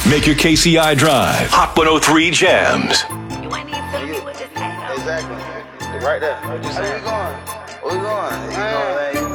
Make your KCI drive. Hot 103 Jams. You ain't even telling me what this ain't. Exactly. Right there. Where you going? Where you going? You know,